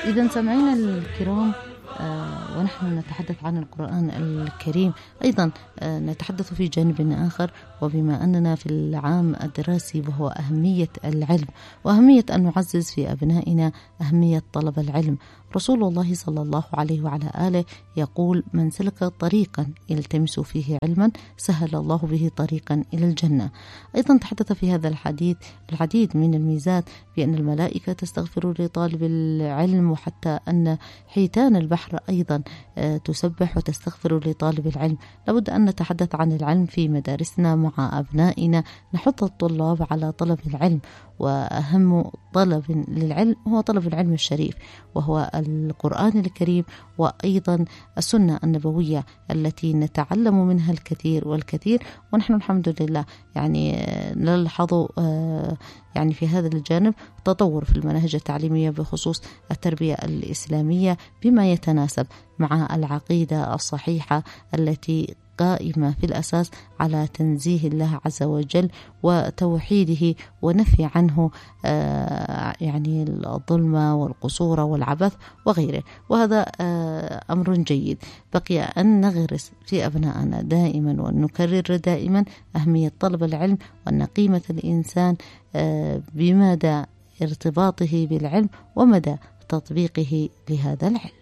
إذا سمعينا الكرام، ونحن نتحدث عن القرآن الكريم أيضا نتحدث في جانب آخر، وبما أننا في العام الدراسي وهو أهمية العلم وأهمية أن نعزز في أبنائنا أهمية طلب العلم. رسول الله صلى الله عليه وعلى آله يقول: من سلك طريقا يلتمس فيه علما سهل الله به طريقا إلى الجنة. أيضا تحدث في هذا الحديث العديد من الميزات، بأن الملائكة تستغفر لطالب العلم، وحتى أن حيتان البحر أيضا تسبح وتستغفر لطالب العلم. لابد أن نتحدث عن العلم في مدارسنا مع أبنائنا، نحث الطلاب على طلب العلم، وأهم طلب للعلم هو طلب العلم الشريف، وهو القرآن الكريم، وأيضا السنة النبوية التي نتعلم منها الكثير والكثير. ونحن الحمد لله يعني نلحظ يعني في هذا الجانب تطور في المناهج التعليمية بخصوص التربية الإسلامية بما يتناسب مع العقيدة الصحيحة التي قائمة في الأساس على تنزيه الله عز وجل وتوحيده ونفي عنه يعني الظلم والقصور والعبث وغيره. وهذا أمر جيد. بقي أن نغرس في أبنائنا دائما ونكرر دائما أهمية طلب العلم، وأن قيمة الإنسان بمدى ارتباطه بالعلم ومدى تطبيقه لهذا العلم.